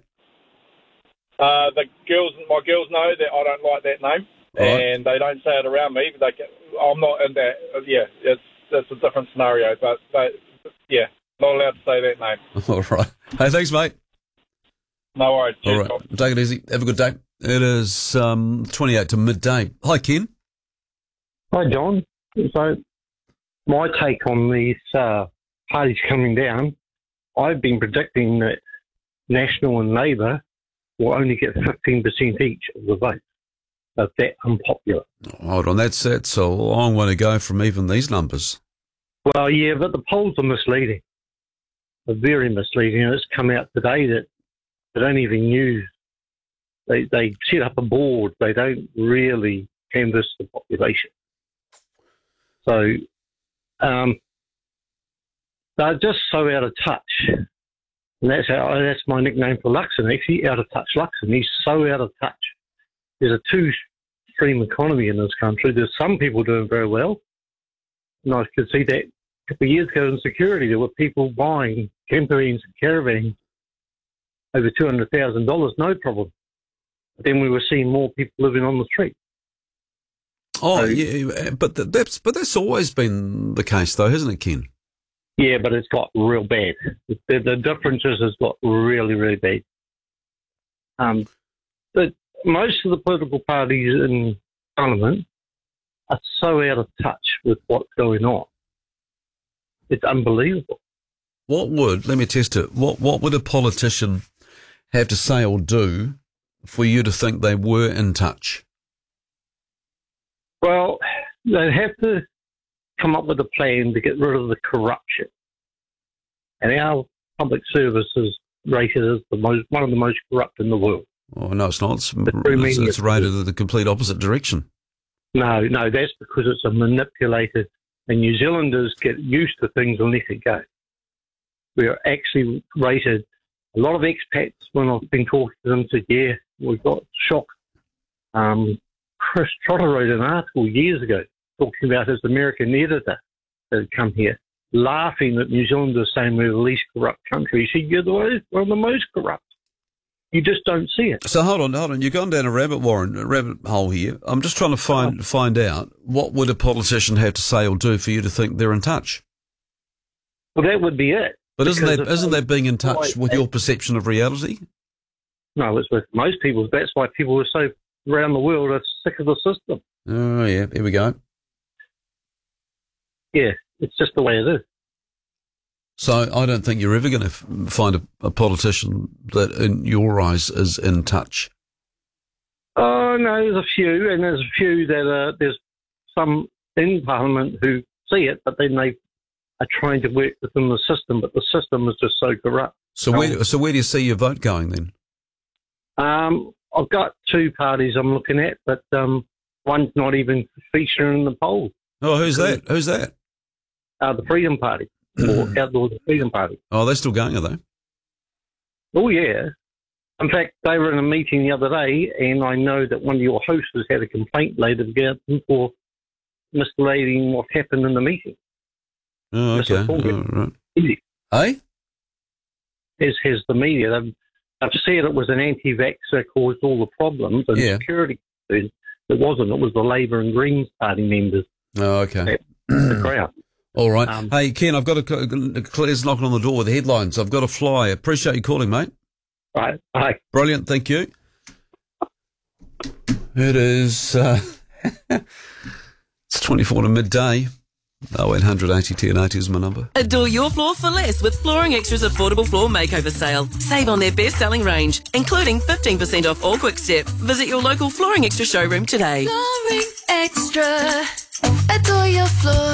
My girls know that I don't like that name, and they don't say it around me. But I'm not in that. Yeah, it's a different scenario. But yeah, not allowed to say that name. All right. Hey, thanks, mate. No worries. All right. Take it easy. Have a good day. It is 28 to midday. Hi, Ken. Hi, John. So, my take on these parties coming down, I've been predicting that National and Labour will only get 15% each of the vote. They're that unpopular. Hold on, that's a long way to go from even these numbers. Well, yeah, but the polls are misleading. They're very misleading. It's come out today that they don't even use They set up a board. They don't really canvass the population. So they're just so out of touch. And that's my nickname for Luxon, actually, out of touch Luxon. He's so out of touch. There's a two-stream economy in this country. There's some people doing very well. And I could see that a couple of years ago in security, there were people buying campervans and caravans over $200,000, no problem. But then we were seeing more people living on the street. Oh, yeah, but that's always been the case, though, hasn't it, Ken? Yeah, but it's got real bad. The differences has got really, really bad. But most of the political parties in Parliament are so out of touch with what's going on. It's unbelievable. Let me test it, what would a politician have to say or do for you to think they were in touch? Well, they'd have to come up with a plan to get rid of the corruption. And our public service is rated as one of the most corrupt in the world. Oh, no, it's not. It's rated in the complete opposite direction. No, that's because it's a manipulated, and New Zealanders get used to things and let it go. We are actually rated, a lot of expats, when I've been talking to them, said, yeah, we got shocked. Chris Trotter wrote an article years ago talking about his American editor that had come here, laughing that New Zealanders saying we're the least corrupt country. He said, you're one of the most corrupt. You just don't see it. So hold on. You've gone down a rabbit hole here. I'm just trying to find out, what would a politician have to say or do for you to think they're in touch? Well, that would be it. But isn't that being in touch with your perception of reality? No, it's with most people. That's why people are so around the world are sick of the system. Oh, yeah. Here we go. Yeah, it's just the way it is. So I don't think you're ever going to find a politician that, in your eyes, is in touch. Oh, no, there's a few, and there's a few that there's some in Parliament who see it, but then they are trying to work within the system, but the system is just so corrupt. So where do you see your vote going then? I've got two parties I'm looking at, but one's not even featuring in the poll. Oh, who's that? Who's that? The Freedom Party, or Outdoors Freedom Party. Oh, they're still going, are they? Oh, yeah. In fact, they were in a meeting the other day, and I know that one of your hosts has had a complaint laid against them for misleading what happened in the meeting. Oh, okay. Oh, right. Eh? As has the media. They've said it was an anti-vaxxer caused all the problems, and security. It wasn't. It was the Labour and Greens Party members. Oh, okay. The crowd. All right. Hey, Ken, I've got Claire's knocking on the door with the headlines. I've got to fly. Appreciate you calling, mate. Right. Bye. Brilliant. Thank you. It is, it's 24 to midday. 0800 80 10 80 is my number. Adore your floor for less with Flooring Extra's affordable floor makeover sale. Save on their best-selling range, including 15% off all Quick Step. Visit your local Flooring Extra showroom today. Flooring Extra. Adore your floor.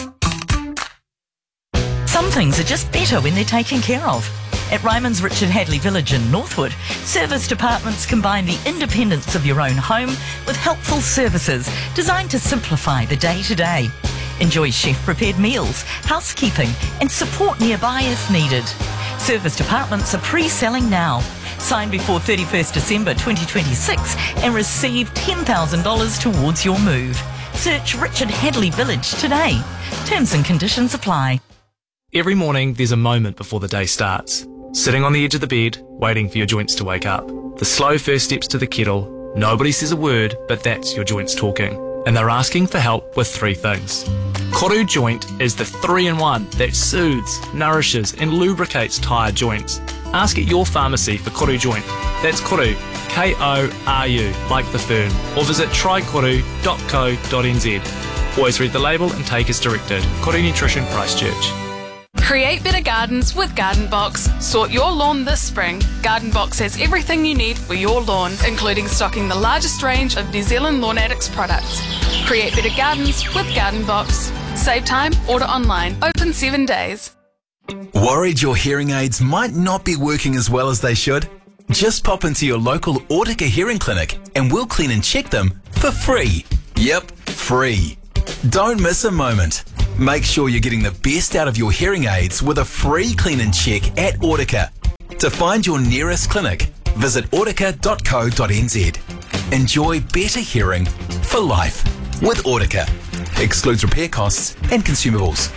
Some things are just better when they're taken care of. At Ryman's Richard Hadley Village in Northwood, service departments combine the independence of your own home with helpful services designed to simplify the day-to-day. Enjoy chef-prepared meals, housekeeping and support nearby if needed. Service departments are pre-selling now. Sign before 31st December 2026 and receive $10,000 towards your move. Search Richard Hadley Village today. Terms and conditions apply. Every morning there's a moment before the day starts. Sitting on the edge of the bed, waiting for your joints to wake up. The slow first steps to the kettle. Nobody says a word, but that's your joints talking. And they're asking for help with three things. Koru Joint is the 3-in-1 that soothes, nourishes and lubricates tired joints. Ask at your pharmacy for Koru Joint. That's Koru, K-O-R-U, like the fern. Or visit trykoru.co.nz. Always read the label and take as directed. Koru Nutrition, Christchurch. Create better gardens with Garden Box. Sort your lawn this spring. Garden Box has everything you need for your lawn, including stocking the largest range of New Zealand Lawn Addicts products. Create better gardens with Garden Box. Save time, order online. Open 7 days. Worried your hearing aids might not be working as well as they should? Just pop into your local Autica hearing clinic and we'll clean and check them for free. Yep, free. Don't miss a moment. Make sure you're getting the best out of your hearing aids with a free clean and check at Autica. To find your nearest clinic, visit autica.co.nz. Enjoy better hearing for life with Autica. Excludes repair costs and consumables.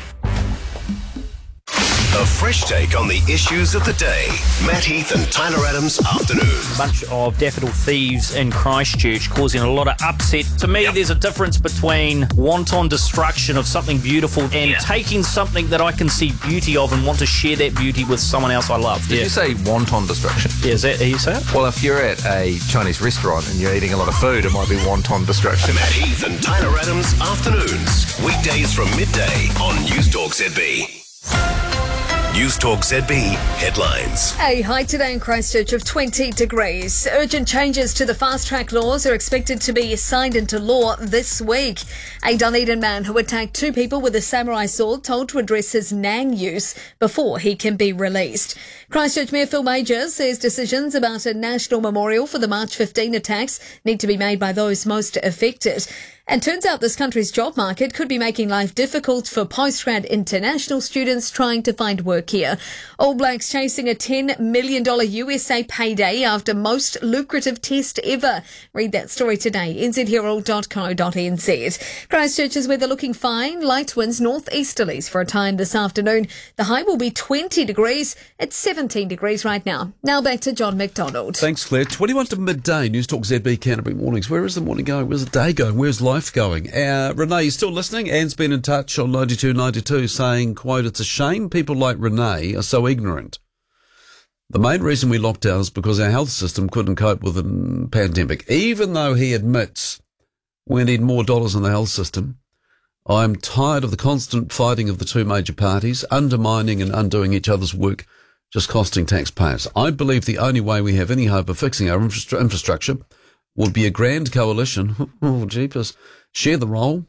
A fresh take on the issues of the day. Matt Heath and Tyler Adams Afternoons. A bunch of daffodil thieves in Christchurch causing a lot of upset. To me, there's a difference between wanton destruction of something beautiful and taking something that I can see beauty of and want to share that beauty with someone else I love. Did you say wanton destruction? Yeah, is that how you say it? Well, if you're at a Chinese restaurant and you're eating a lot of food, it might be wanton destruction. Matt Heath and Tyler Adams Afternoons. Weekdays from midday on News Talk ZB. News Talk ZB headlines. A high today in Christchurch of 20 degrees. Urgent changes to the fast-track laws are expected to be signed into law this week. A Dunedin man who attacked 2 people with a samurai sword told to address his Nang use before he can be released. Christchurch Mayor Phil Major says decisions about a national memorial for the March 15 attacks need to be made by those most affected. And turns out this country's job market could be making life difficult for postgrad international students trying to find work here. All Blacks chasing a $10 million USA payday after most lucrative test ever. Read that story today, nzherald.co.nz. Christchurch is weather looking fine. Light winds northeasterlies for a time this afternoon. The high will be 20 degrees. It's 17 degrees right now. Now back to John McDonald. Thanks, Claire. 21 to midday, News Talk ZB Canterbury Mornings. Where is the morning going? Where's the day going? Where's life going? Renee, you still listening? Anne's been in touch on 9292 saying, quote, "It's a shame people like Renee are so ignorant. The main reason we locked down is because our health system couldn't cope with the pandemic." Even though he admits we need more dollars in the health system, I'm tired of the constant fighting of the 2 major parties, undermining and undoing each other's work, just costing taxpayers. I believe the only way we have any hope of fixing our infrastructure would be a grand coalition. Oh, jeepers. Share the role.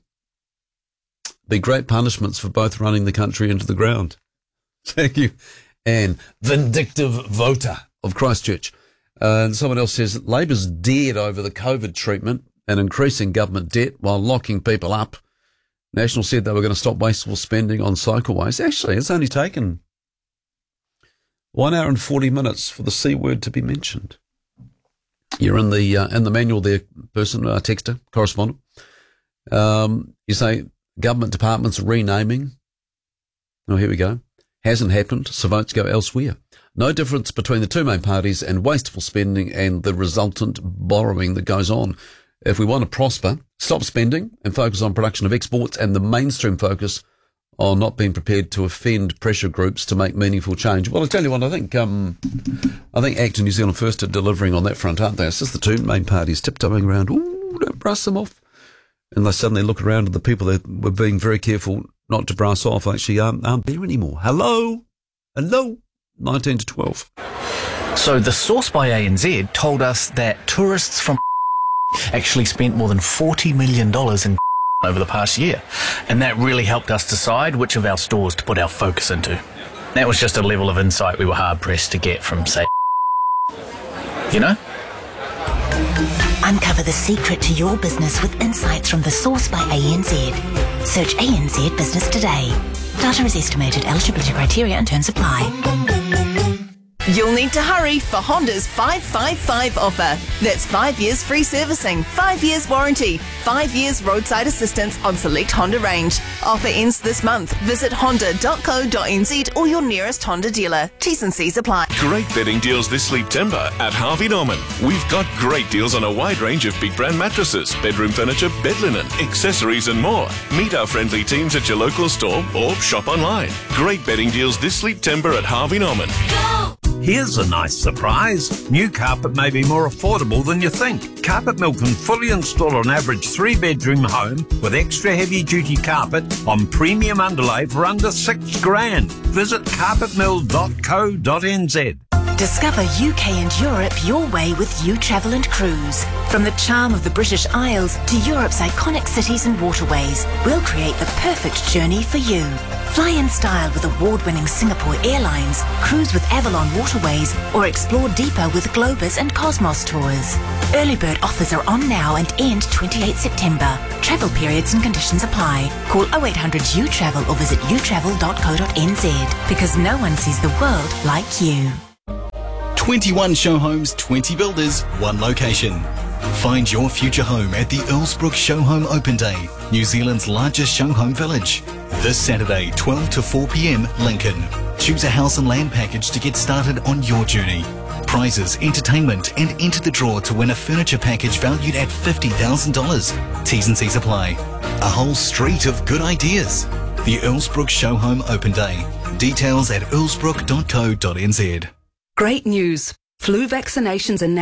Be great punishments for both running the country into the ground. Thank you. And vindictive voter of Christchurch. And someone else says, Labour's dead over the COVID treatment and increasing government debt while locking people up. National said they were going to stop wasteful spending on cycleways. Actually, it's only taken 1 hour and 40 minutes for the C word to be mentioned. You're in the manual there, person, texter, correspondent. You say government departments renaming. Oh, here we go. Hasn't happened, so votes go elsewhere. No difference between the 2 main parties and wasteful spending and the resultant borrowing that goes on. If we want to prosper, stop spending and focus on production of exports and the mainstream focus on not being prepared to offend pressure groups to make meaningful change. Well, I'll tell you what, I think ACT and New Zealand First are delivering on that front, aren't they? It's just the 2 main parties tiptoeing around. Ooh, don't brass them off. And they suddenly look around at the people that were being very careful not to brass off actually aren't there anymore. Hello? 19 to 12. So the source by ANZ told us that tourists from actually spent more than $40 million in over the past year. And that really helped us decide which of our stores to put our focus into. That was just a level of insight we were hard-pressed to get from, say, you know? Uncover the secret to your business with insights from The Source by ANZ. Search ANZ Business today. Data is estimated. Eligibility criteria and terms apply. You'll need to hurry for Honda's 555 offer. That's 5 years free servicing, 5 years warranty, 5 years roadside assistance on select Honda range. Offer ends this month. Visit honda.co.nz or your nearest Honda dealer. T's and C's apply. Great bedding deals this September at Harvey Norman. We've got great deals on a wide range of big brand mattresses, bedroom furniture, bed linen, accessories and more. Meet our friendly teams at your local store or shop online. Great bedding deals this September at Harvey Norman. Go! Here's a nice surprise. New carpet may be more affordable than you think. Carpet Mill can fully install an average 3-bedroom home with extra heavy-duty carpet on premium underlay for under $6,000. Visit carpetmill.co.nz. Discover UK and Europe your way with You Travel and Cruise. From the charm of the British Isles to Europe's iconic cities and waterways, we'll create the perfect journey for you. Fly in style with award-winning Singapore Airlines, cruise with Avalon Waterways, or explore deeper with Globus and Cosmos tours. Early bird offers are on now and end 28 September. Travel periods and conditions apply. Call 0800 U-Travel or visit utravel.co.nz, because no one sees the world like you. 21 show homes, 20 builders, one location. Find your future home at the Earlsbrook Show Home Open Day, New Zealand's largest show home village. This Saturday, 12 to 4 p.m, Lincoln. Choose a house and land package to get started on your journey. Prizes, entertainment, and enter the draw to win a furniture package valued at $50,000. T's and C's apply. A whole street of good ideas. The Earlsbrook Show Home Open Day. Details at earlsbrook.co.nz. Great news. Flu vaccinations are now